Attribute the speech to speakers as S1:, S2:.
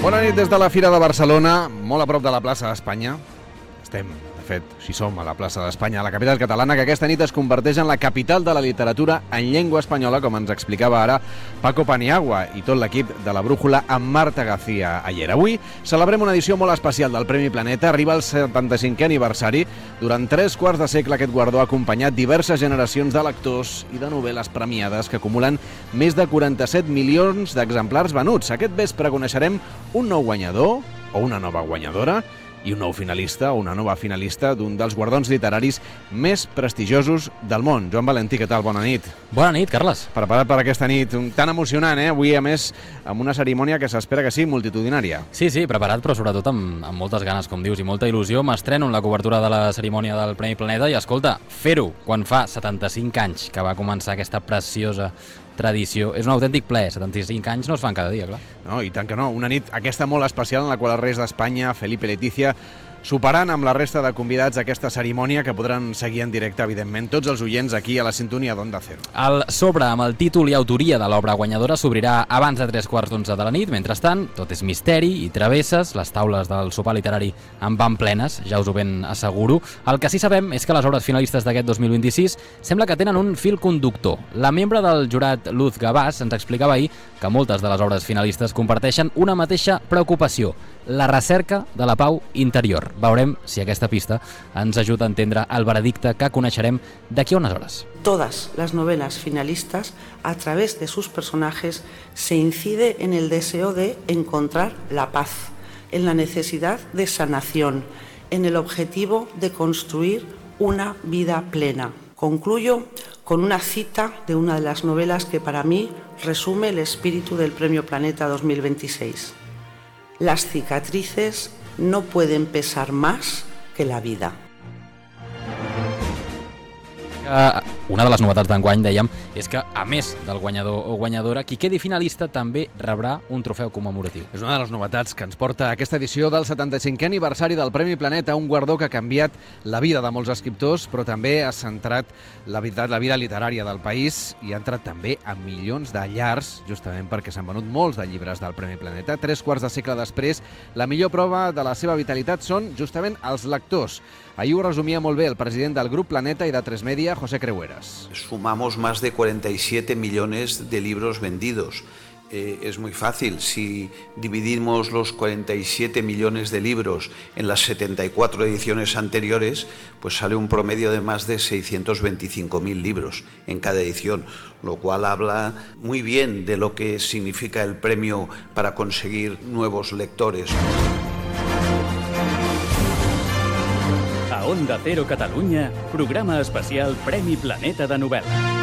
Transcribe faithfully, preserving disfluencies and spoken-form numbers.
S1: Bona nit des de la Fira de Barcelona, molt a prop de la plaça d'Espanya. Estem, de fet, si som a la plaça d'Espanya, a la capital catalana, que aquesta nit es converteix en la capital de la literatura en llengua espanyola, com ens explicava ara Paco Paniagua i tot l'equip de la Brújula amb Marta García Ayer. Avui celebrem una edició molt especial del Premi Planeta. Arriba el setanta-cinquè aniversari. Durant tres quarts de segle aquest guardó ha acompanyat diverses generacions de lectors i de novel·les premiades que acumulen més de quaranta-set milions d'exemplars venuts. Aquest vespre coneixerem un nou guanyador o una nova guanyadora i un nou finalista o una nova finalista d'un dels guardons literaris més prestigiosos del món. Joan Valentí, què tal? Bona nit.
S2: Bona nit, Carles.
S1: Preparat per aquesta nit tan emocionant, eh? Avui, a més, amb una cerimònia que s'espera que sigui multitudinària.
S2: Sí, sí, preparat, però sobretot amb, amb moltes ganes, com dius, i molta il·lusió. M'estreno en la cobertura de la cerimònia del Premi Planeta i, escolta, fer-ho quan fa setanta-cinc anys que va començar aquesta preciosa tradició. És un autèntic plaer. setanta-cinc anys no es fan cada dia, clar.
S1: No, i tant que no. Una nit aquesta molt especial en la qual els reis d'Espanya, Felipe i Letícia, superant amb la resta de convidats aquesta cerimònia que podran seguir en directe, evidentment, tots els oients aquí a la sintonia d'Onda Cero.
S2: El sobre amb el títol i autoria de l'obra guanyadora s'obrirà abans de tres quarts d'onze de la nit. Mentrestant, tot és misteri i travesses. Les taules del sopar literari en van plenes, ja us ho ben asseguro. El que sí sabem és que les obres finalistes d'aquest dos mil vint-i-sis sembla que tenen un fil conductor. La membre del jurat Luz Gabàs ens explicava ahir que moltes de les obres finalistes comparteixen una mateixa preocupació: la recerca de la pau interior. Veurem si aquesta pista ens ajuda a entendre el veredicte que coneixerem d'aquí a unes hores.
S3: Todas las novelas finalistas, a través de sus personajes, se incide en el deseo de encontrar la paz, en la necesidad de sanación, en el objetivo de construir una vida plena. Concluyo con una cita de una de las novelas que para mí resume el espíritu del Premio Planeta dos mil veintiséis. Las cicatrices no pueden pesar más que la vida.
S2: Una de les novetats d'enguany, dèiem, és que, a més del guanyador o guanyadora, qui quedi finalista també rebrà un trofeu commemoratiu.
S1: És una de les novetats que ens porta a aquesta edició del setanta-cinquè aniversari del Premi Planeta, un guardó que ha canviat la vida de molts escriptors, però també ha centrat la vida, la vida literària del país i ha entrat també a milions de llars, justament perquè s'han venut molts de llibres del Premi Planeta. Tres quarts de segle després, la millor prova de la seva vitalitat són justament els lectors. Ahir ho resumia molt bé el president del Grup Planeta i de Tres Media, José Creueras.
S4: Sumamos más de cuarenta y siete millones de libros vendidos. Eh, es muy fácil, si dividimos los cuarenta y siete millones de libros en las setenta y cuatro ediciones anteriores, pues sale un promedio de más de seiscientos veinticinco mil libros en cada edición, lo cual habla muy bien de lo que significa el premio para conseguir nuevos lectores.
S5: A Onda Cero Catalunya, programa especial Premi Planeta de novel·la.